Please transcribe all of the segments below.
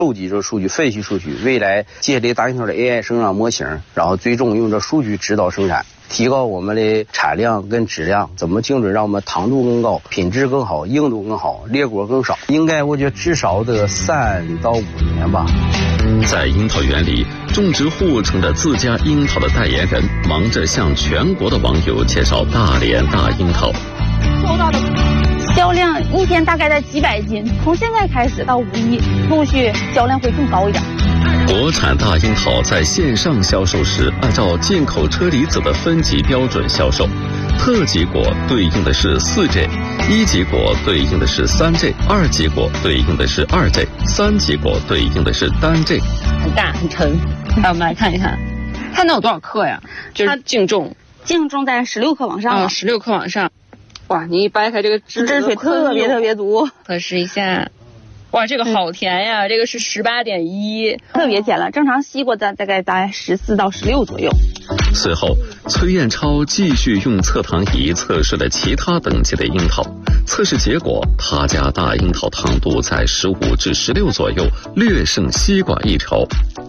收集这数据，分析数据，未来接下来大樱桃的 AI 生长模型，然后最终用这数据指导生产，提高我们的产量跟质量，怎么精准让我们糖度更高，品质更好，硬度更好，裂果更少。应该我觉得至少得3到5年吧。 在樱桃园里，种植户成了自家樱桃的代言人，忙着向全国的网友介绍大连大樱桃。 销量一天大概在几百斤，从现在开始到5一，陆续销量会更高一点。 国产大樱桃在线上销售时，按照进口车厘子的分级标准销售，特级果对应的是4G， 1级果对应的是3G， 2级果对应的是2G， 3级果对应的是单 G。 很大很沉，来我们来看一看，它能有多少克呀？就是净重在16克往上。 16克往上。哇，你一掰开这个汁水特别足， 测试一下。哇，这个好甜呀！这个是18.1， 特别甜了。正常西瓜大概在14到16左右。 随后，崔彦超继续用测糖仪测试了其他等级的樱桃，测试结果，他家大樱桃糖度在15至16左右，略胜西瓜一筹。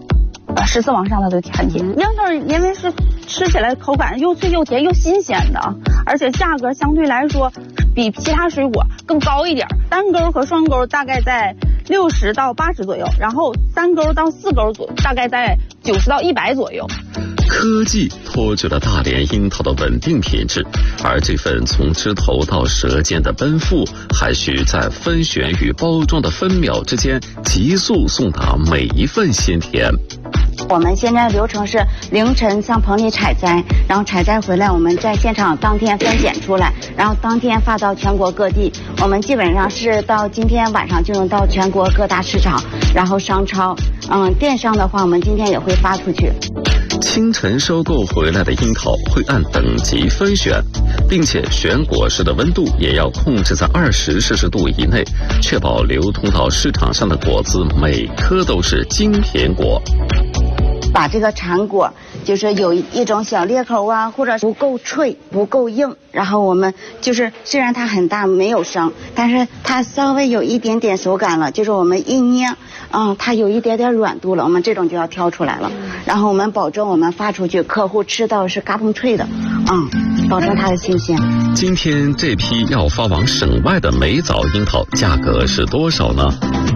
14往上它都很甜。樱桃因为是吃起来口感又脆又甜又新鲜的，而且价格相对来说比其他水果更高一点，单钩和双钩大概在60到80左右，然后3钩到4钩大概在90到100左右。 科技托举了大连樱桃的稳定品质，而这份从枝头到舌尖的奔赴，还需在分选与包装的分秒之间急速送达每一份鲜甜。 我们现在流程是凌晨向棚里采摘，然后采摘回来，我们在现场当天分拣出来，然后当天发到全国各地。我们基本上是到今天晚上就能到全国各大市场，然后商超，电商的话，我们今天也会发出去。 清晨收购回来的樱桃会按等级分选，并且选果时的温度也要控制在20摄氏度以内，确保流通到市场上的果子每颗都是精品果。 把这个产果就是有一种小裂口啊，或者不够脆不够硬，然后我们就是虽然它很大没有生，但是它稍微有一点点手感了，就是我们一捏它有一点点软度了，我们这种就要挑出来了，然后我们保证我们发出去客户吃到是嘎嘣脆的，保证它的新鲜。 今天这批要发往省外的梅枣樱桃价格是多少呢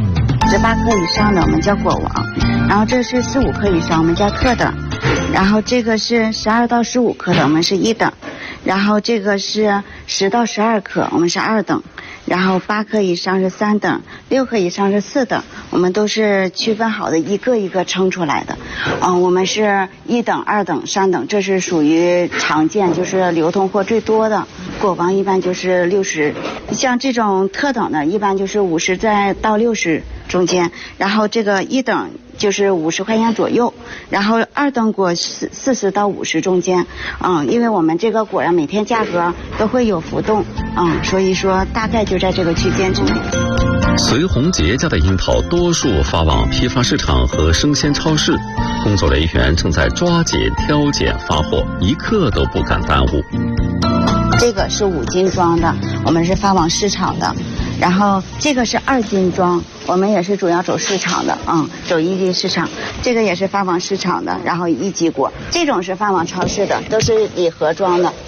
？18克以上的我们叫果王，然后这是15克以上我们叫特等，然后这个是12到15克的我们是1等，然后这个是10到12克我们是2等，然后8克以上是3等，6克以上是4等，我们都是区分好的一个一个称出来的。我们是1等2等3等，这是属于常见就是流通货最多的。果王一般就是60，像这种特等的一般就是50再到60中间，然后这个1等就是50块钱左右，然后2等果40到50中间，因为我们这个果呀每天价格都会有浮动，所以说大概就在这个区间之内。 隋红杰家的樱桃多数发往批发市场和生鲜超市，工作人员正在抓紧挑拣发货，一刻都不敢耽误。 这个是5斤装的，我们是发往市场的，然后这个是2斤装，我们也是主要走市场的，走1级市场。这个也是发往市场的，然后1级果，这种是发往超市的，都是礼盒装的。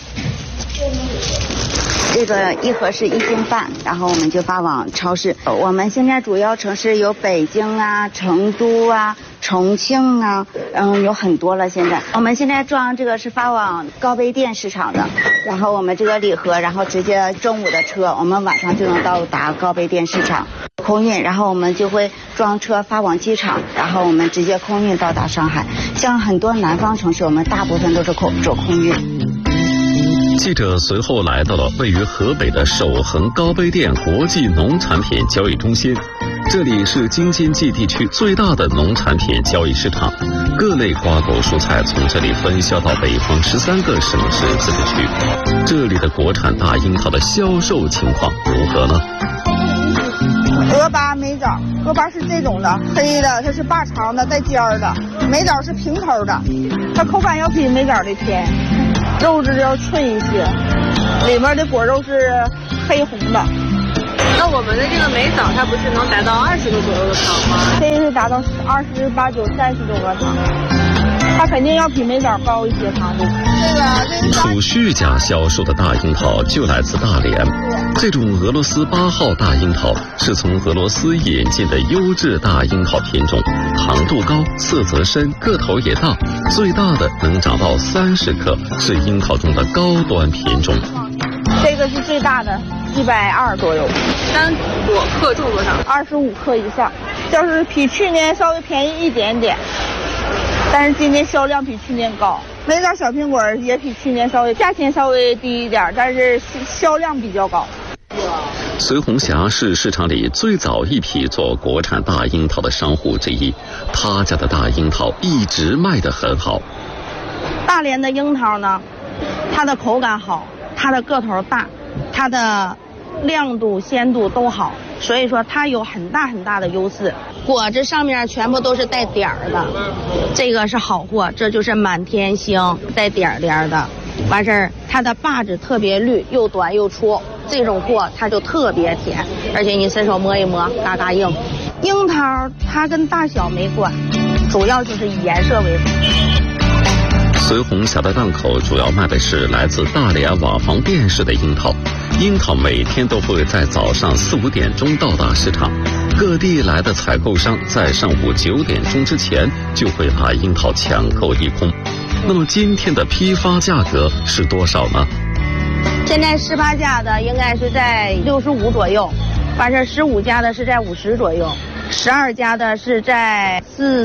这个一盒是1斤半，然后我们就发往超市。我们现在主要城市有北京啊、成都啊、重庆啊，有很多了。现在我们现在装这个是发往高碑店市场的，然后我们这个礼盒，然后直接中午的车，我们晚上就能到达高碑店市场空运，然后我们就会装车发往机场，然后我们直接空运到达上海。像很多南方城市，我们大部分都是走空运。 记者随后来到了位于河北的守恒高碑店国际农产品交易中心，这里是京津冀地区最大的农产品交易市场，各类瓜果蔬菜从这里分销到北方13个省市自治区。这里的国产大樱桃的销售情况如何呢？ 鹅巴梅枣，鹅巴是这种的，黑的，它是把长的带尖儿的；梅枣是平头的，它口感要比梅枣的甜，肉质要脆一些，里面的果肉是黑红的。 那我们的这个美枣，它不是能达到20度左右的糖吗？ 这是达到28、9、30多个糖，它肯定要比美枣高一些糖度。 储蓄家销售的大樱桃就来自大连，这种俄罗斯8号大樱桃是从俄罗斯引进的优质大樱桃品种，糖度高，色泽深，个头也大，最大的能长到30克，是樱桃中的高端品种。 这个是最大的，120左右 ，3果克重多少 ？25克以上，就是比去年稍微便宜一点点，但是今年销量比去年高。美枣小苹果也比去年价钱稍微低一点，但是销量比较高。 隋红霞是市场里最早一批做国产大樱桃的商户之一，他家的大樱桃一直卖得很好。 大连的樱桃呢，它的口感好，它的个头大，它的亮度、鲜度都好，所以说它有很大的优势。果子上面全部都是带点儿的，这个是好货，这就是满天星带点儿的。完事儿，它的把子特别绿，又短又粗，这种货它就特别甜，而且你伸手摸一摸，嘎嘎硬。樱桃它跟大小没关，主要就是以颜色为主。 隋红霞的档口主要卖的是来自大连瓦房店式的樱桃，樱桃每天都会在早上4、5点钟到达市场，各地来的采购商在上午9点钟之前就会把樱桃抢购一空。那么今天的批发价格是多少呢？ 现在市发价的应该是在65左右，完事15家的是在50左右，12家的是在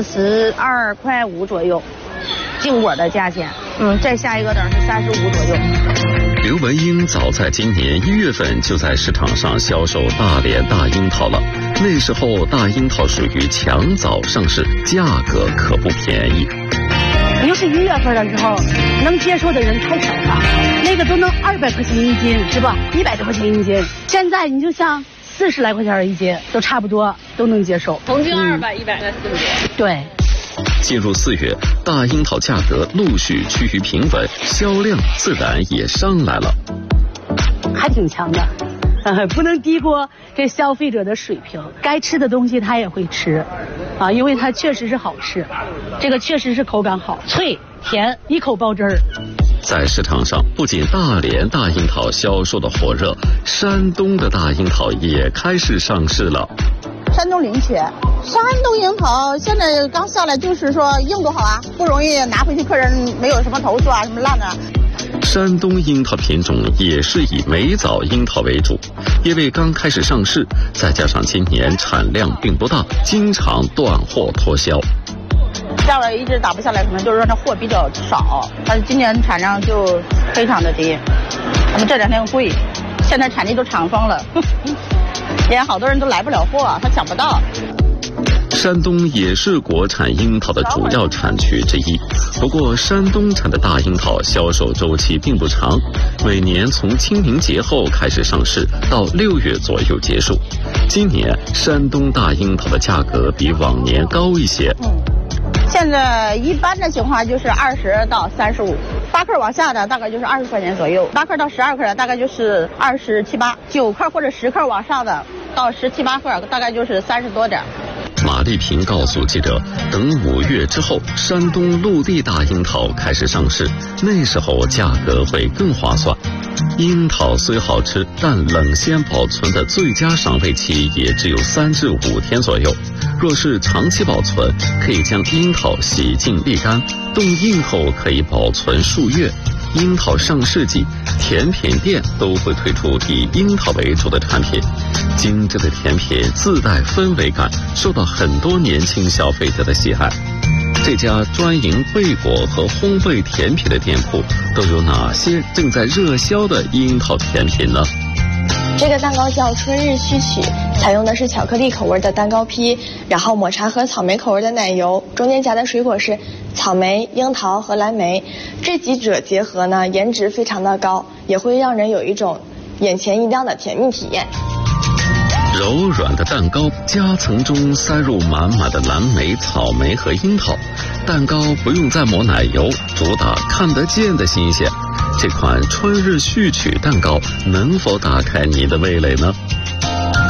42块5左右。净果的价钱，再下一个等是35左右。 刘文英早在今年1月份就在市场上销售大连大樱桃了，那时候大樱桃属于抢早上市，价格可不便宜。 你要是1月份的时候，能接受的人太少了，那个都能200块钱一斤，是吧？100多块钱一斤，现在你就像40来块钱一斤，都差不多都能接受。 红军200，100在40多。 对。 进入4月，大樱桃价格陆续趋于平稳，销量自然也上来了， 还挺强的，不能低估这消费者的水平。该吃的东西他也会吃，因为它确实是好吃，这个确实是口感好，脆甜，一口爆汁儿。 在市场上，不仅大连大樱桃销售的火热，山东的大樱桃也开始上市了。 山东临缺，山东樱桃现在刚下来，就是说硬度好啊，不容易拿回去，客人没有什么投诉啊，什么烂的。 山东樱桃品种也是以美枣樱桃为主，因为刚开始上市，再加上今年产量并不大，经常断货脱销。 价格一直打不下来，可能就是说它货比较少，但是今年产量就非常的低，那么这2天贵，现在产地都抢疯了。连好多人都来不了货，他抢不到。 山东也是国产樱桃的主要产区之一，不过山东产的大樱桃销售周期并不长，每年从清明节后开始上市，到6月左右结束。今年山东大樱桃的价格比往年高一些。 现在一般的情况就是20到35，8克往下的大概就是20块钱左右，8克到12克的大概就是27、8，9克或者10克往上的到17、18克，大概就是30多点。 马丽萍告诉记者，等5月之后，山东陆地大樱桃开始上市，那时候价格会更划算。樱桃虽好吃，但冷鲜保存的最佳赏味期也只有3至5天左右。若是长期保存，可以将樱桃洗净沥干，冻硬后可以保存数月。樱桃上市季，甜品店都会推出以樱桃为主的产品，精致的甜品自带氛围感，受到很多年轻消费者的喜爱。这家专营贝果和烘焙甜品的店铺都有哪些正在热销的樱桃甜品呢？ 这个蛋糕叫春日序曲，采用的是巧克力口味的蛋糕坯，然后抹茶和草莓口味的奶油，中间夹的水果是草莓、樱桃和蓝莓，这几者结合呢，颜值非常的高，也会让人有一种眼前一亮的甜蜜体验。 柔软的蛋糕夹层中塞入满满的蓝莓、草莓和樱桃，蛋糕不用再抹奶油，主打看得见的新鲜。这款春日序曲蛋糕能否打开你的味蕾呢？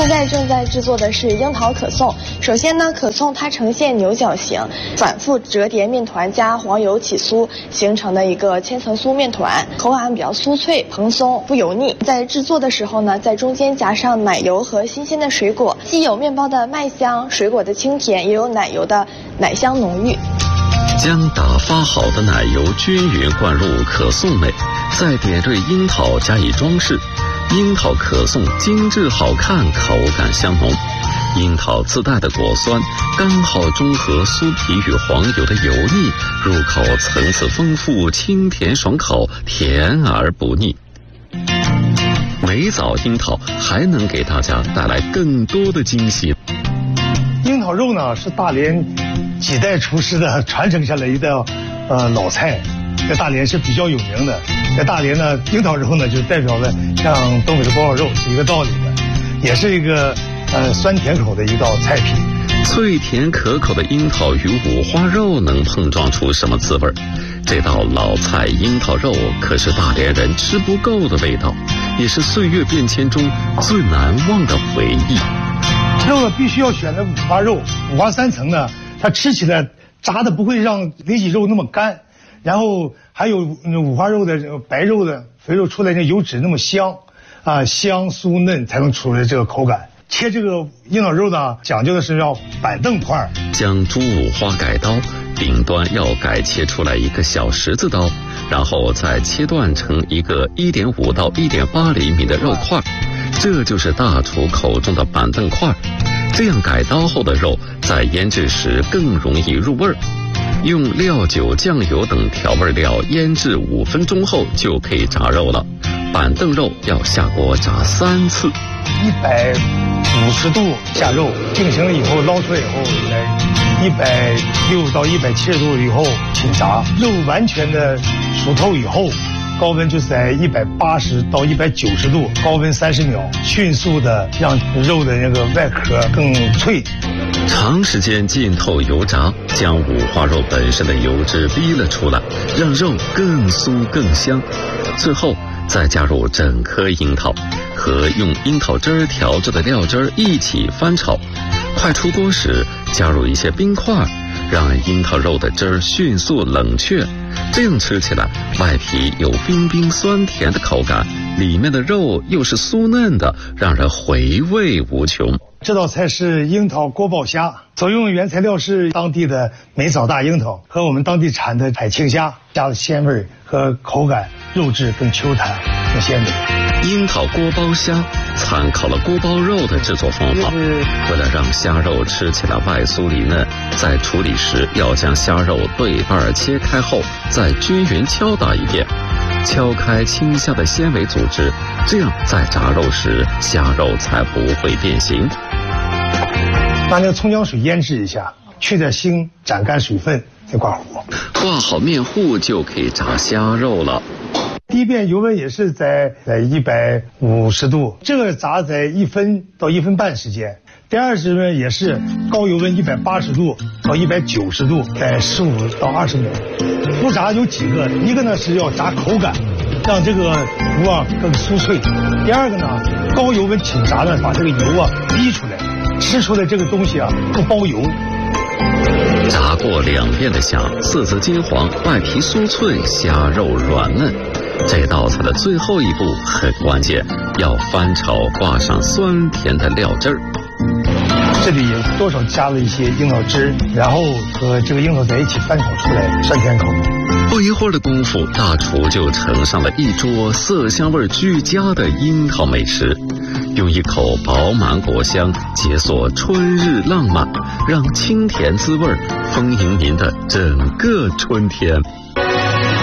在正在制作的是樱桃可颂。首先呢，可颂它呈现牛角形，反复折叠面团加黄油起酥形成的一个千层酥面团，口感比较酥脆蓬松，不油腻。在制作的时候呢，在中间夹上奶油和新鲜的水果，既有面包的麦香、水果的清甜，也有奶油的奶香浓郁。 将打发好的奶油均匀灌入可颂内，再点缀樱桃加以装饰。樱桃可颂精致好看，口感香浓。樱桃自带的果酸刚好中和酥皮与黄油的油腻，入口层次丰富，清甜爽口，甜而不腻。美枣樱桃还能给大家带来更多的惊喜。 樱桃肉呢是大连几代厨师的传承下来一道老菜，在大连是比较有名的。在大连呢，樱桃肉呢就代表了像东北的锅包肉是一个道理的，也是一个酸甜口的一道菜品。 脆甜可口的樱桃与五花肉能碰撞出什么滋味？这道老菜樱桃肉可是大连人吃不够的味道，也是岁月变迁中最难忘的回忆。 肉呢必须要选择五花肉，五花三层呢，它吃起来炸的不会让里脊肉那么干，然后还有五花肉的白肉的肥肉出来那油脂那么香香酥嫩，才能出来这个口感。切这个樱桃肉呢，讲究的是要板凳块， 将猪五花改刀，顶端要改切出来一个小十字刀，然后再切断成一个1.5到1.8厘米的肉块，这就是大厨口中的板凳块。这样改刀后的肉在腌制时更容易入味儿。用料酒、酱油等调味料腌制5分钟后就可以炸肉了。板凳肉要下锅炸3次 ，150度下肉，定型了以后捞出来以后来160到170度以后请炸，肉完全的熟透以后，高温就是在180到190度，高温30秒，迅速的让肉的那个外壳更脆。 长时间浸透油炸，将五花肉本身的油脂逼了出来，让肉更酥更香。最后再加入整颗樱桃和用樱桃汁儿调制的料汁儿一起翻炒，快出锅时加入一些冰块，让樱桃肉的汁儿迅速冷却，这样吃起来外皮有冰冰酸甜的口感，里面的肉又是酥嫩的，让人回味无穷。 这道菜是樱桃锅爆虾，所用的原材料是当地的美枣大樱桃和我们当地产的海青虾，虾的鲜味和口感，肉质更 Q 弹更鲜美。 樱桃锅包虾参考了锅包肉的制作方法，为了让虾肉吃起来外酥里嫩，在处理时要将虾肉对半切开后再均匀敲打一遍，敲开青虾的纤维组织，这样在炸肉时虾肉才不会变形。 拿那个葱姜水腌制一下，去点腥，斩干水分，再挂火。 挂好面糊就可以炸虾肉了。 第一遍油温也是在150度，这个炸在1分到1分半时间。第二次呢也是高油温180度到190度，在15到20秒。不炸有几个，一个呢是要炸口感，让这个糊更酥脆。第二个呢，高油温请炸呢，把这个油逼出来，吃出来这个东西不包油。 炸过2遍的虾，色泽金黄，外皮酥脆，虾肉软嫩。这道菜的最后一步很关键，要翻炒挂上酸甜的料汁儿。 这里多少加了一些樱桃汁，然后和这个樱桃在一起翻炒出来，酸甜口。 不一会儿的功夫，大厨就盛上了一桌色香味俱佳的樱桃美食。用一口饱满果香解锁春日浪漫，让清甜滋味丰盈您的整个春天。